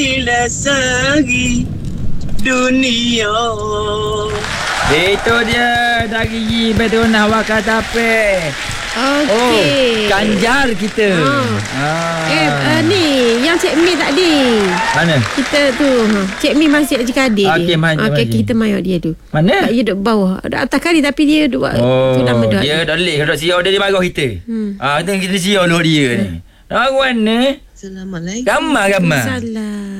Sagi dunia. Itu dia dari Bedona Wakatape. Okey. Ganjar kita. Ni yang Cik Mi tadi. Mana? Kita tu Cik Mi masih adik-adik Okey, dia. Kita main dia tu. Mana? Dia duduk bawah. Duduk atas kali tapi dia duduk tu nama dia. Dia dah leh duduk siau dia marah kita. Kita siau dulu dia ni. Orang mana? Assalamualaikum. Gambar. Salam.